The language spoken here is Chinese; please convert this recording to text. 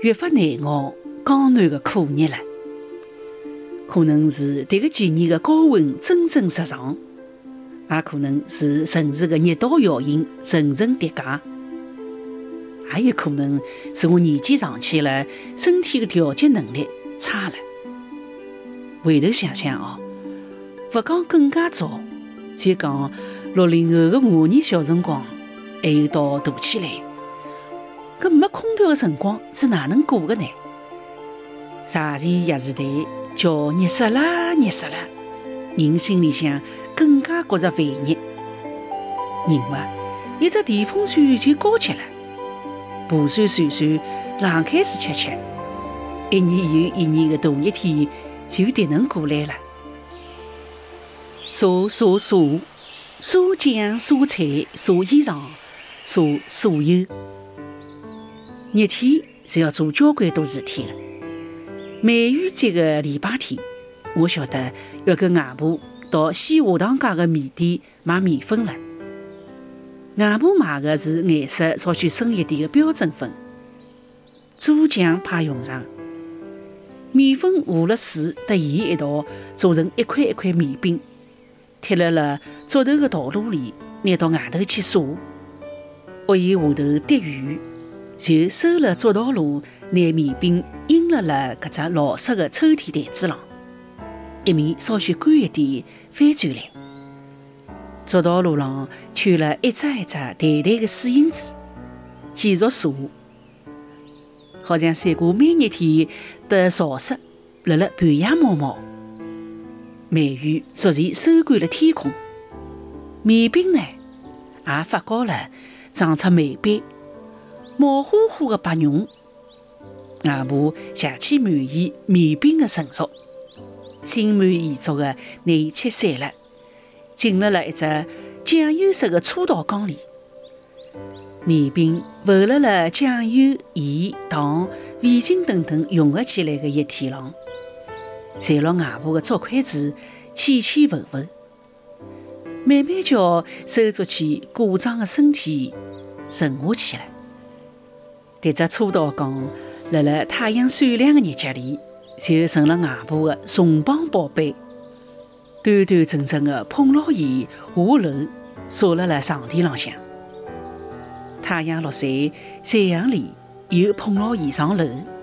越发难熬江南的苦日了。可能是迭个几年的高温蒸蒸日上，也可能是城市的热岛效应层层叠加，也有可能是我年纪上去了，身体的调节能力差了。回头想想哦，不讲更加早，就讲60后的我年小辰光，还有到大起来，搿没空调的辰光是哪能过的呢？茶前鸭时台叫热死啦热死啦，人心里向更加觉着烦热。人嘛，一只电风扇就高级了，蒲扇扇扇，冷开水吃吃，一年又一年的大热天就迭能过来了。茶酱茶菜茶衣裳茶所有，热天是要做交关多事体的。梅雨节的礼拜天，我晓得要跟外婆到西华堂街的面店买面粉了。外婆买的是颜色稍许深一点的标准粉，猪酱派用场。面粉和了水和盐一道做成一块一块面饼，贴了竹头的道路里，拿到外头去晒。屋檐下头滴雨，就收了竹道路，拿面饼印了搿只老式的抽屉台子上，一面稍许干一点，翻转来。竹道路上圈了一只一只淡淡的水印子，继续晒，好像晒过每日天的潮湿，辣半夜毛毛。梅雨逐渐收干了天空，面饼呢也发高了，长出梅斑，毛乎乎的白绒。外婆邪气满意面饼的成熟，心满意足的拿伊切散了，浸了一只酱油色的粗稻缸里。面饼浮了酱油、盐、糖、味精等等融合起来的液体上，缠牢外婆的竹筷子，起起伏伏，慢慢叫手足起鼓胀的身体沉下去了。迭只粗稻缸辣太阳闪亮的日节里，就成了外婆的重磅宝贝，端端正正的捧牢伊下楼，撒辣床垫浪向。太阳落山，夕阳里又捧牢伊上楼。